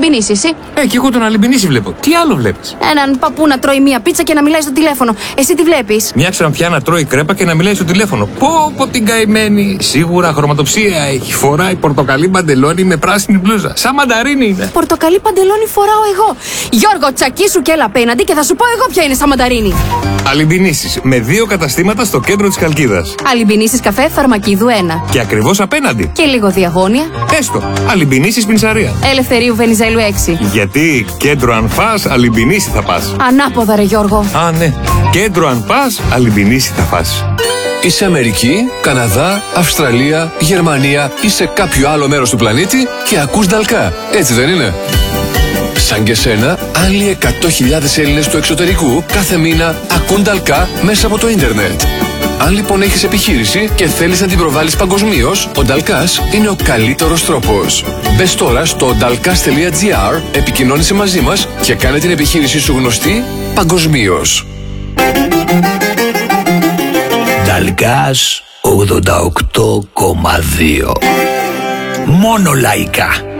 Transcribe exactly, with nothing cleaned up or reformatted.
Αλυμπινίση, εσύ. Ε, και εγώ τον Αλυμπινίση βλέπω. Τι άλλο βλέπεις? Έναν παππού να τρώει μία πίτσα και να μιλάει στο τηλέφωνο. Εσύ τι βλέπεις? Μια ξανθιά να τρώει κρέπα και να μιλάει στο τηλέφωνο. Πω, πω την καημένη. Σίγουρα χρωματοψία έχει. Φοράει πορτοκαλί παντελόνι με πράσινη μπλούζα. Σαν μανταρίνι είναι. Πορτοκαλί παντελόνι φοράω εγώ. Γιώργο, τσακίσου και έλα απέναντι και θα σου πω εγώ ποια είναι σαν μανταρίνι. Αλυμπινίσεις με δύο καταστήματα στο κέντρο της Χαλκίδας. Αλυμπινίσεις καφέ Φαρμακίδου ένα. Και ακριβώς απέναντι. Και λίγο διαγώνια. Έστω. Αλυμπινίσεις πινσαρία. Ελευθερίου Βενιζέλου έξι. Γιατί κέντρο αν φας, Αλυμπινίση θα πας. Ανάποδα, ρε Γιώργο. Α, ναι. Κέντρο αν πας, Αλυμπινίση θα πας. Είσαι Αμερική, Καναδά, Αυστραλία, Γερμανία ή σε κάποιο άλλο μέρος του πλανήτη και ακούς Νταλκά. Έτσι δεν είναι? Σαν και σένα, άλλοι εκατό χιλιάδες Έλληνες του εξωτερικού κάθε μήνα ακούν Νταλκά μέσα από το ίντερνετ. Αν λοιπόν έχεις επιχείρηση και θέλεις να την προβάλλεις παγκοσμίως, ο Νταλκάς είναι ο καλύτερος τρόπος. Μπες τώρα στο νταλκάς τελεία τζι άρ, επικοινώνησε μαζί μας και κάνε την επιχείρησή σου γνωστή παγκοσμίως. Νταλκάς ογδόντα οκτώ κόμμα δύο. Μόνο λαϊκά.